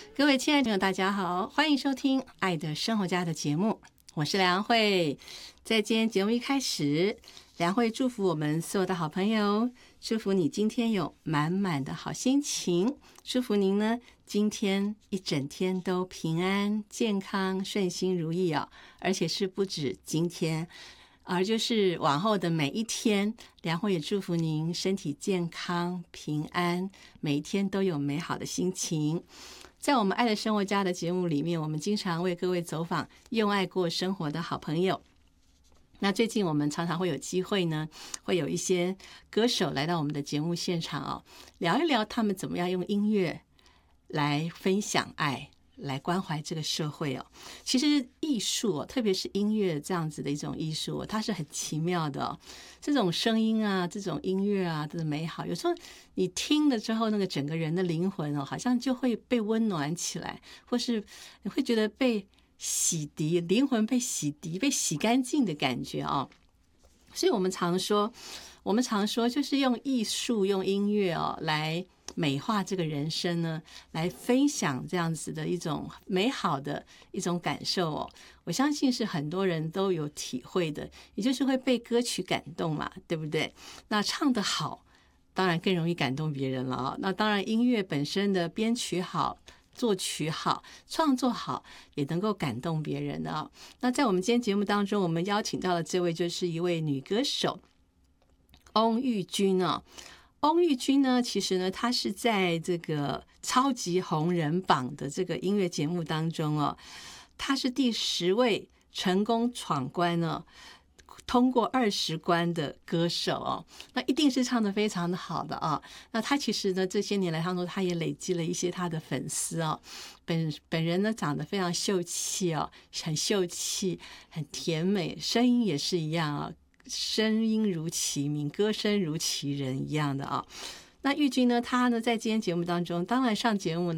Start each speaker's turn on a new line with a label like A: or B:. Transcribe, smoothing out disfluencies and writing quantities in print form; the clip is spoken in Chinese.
A: 各位亲爱的朋友大家好，欢迎收听爱的生活家的节目，我是梁慧。在今天节目一开始，梁慧祝福我们所有的好朋友，祝福你今天有满满的好心情，祝福您呢今天一整天都平安健康顺心如意哦，而且是不止今天，而就是往后的每一天，梁慧也祝福您身体健康平安，每一天都有美好的心情。在我们爱的生活家的节目里面，我们经常为各位走访用爱过生活的好朋友。那最近我们常常会有机会呢，会有一些歌手来到我们的节目现场哦，聊一聊他们怎么样用音乐来分享爱，来关怀这个社会哦。其实艺术哦，特别是音乐这样子的一种艺术哦，它是很奇妙的哦。这种声音啊，这种音乐啊，这种美好，有时候你听了之后，那个整个人的灵魂哦，好像就会被温暖起来，或是你会觉得被洗涤，灵魂被洗涤、被洗干净的感觉哦。所以我们常说，就是用艺术、用音乐哦来美化这个人生呢，来分享这样子的一种美好的一种感受哦。我相信是很多人都有体会的，也就是会被歌曲感动嘛，对不对？那唱得好，当然更容易感动别人了啊。那当然，音乐本身的编曲好。作曲好，创作好，也能够感动别人的啊。那在我们今天节目当中，我们邀请到的这位就是一位女歌手翁玉君啊。翁玉君呢，其实呢，她是在这个超级红人榜的这个音乐节目当中哦，她是第10位成功闯关呢，通过20关的歌手哦，那一定是唱得非常的好的啊。那他其实呢，这些年来当中，他也累积了一些他的粉丝哦。本人呢，长得非常秀气哦，很秀气，很甜美，声音也是一样啊，声音如其名，歌声如其人一样的啊。那玉君呢，他呢在今天节目当中，当然上节目呢。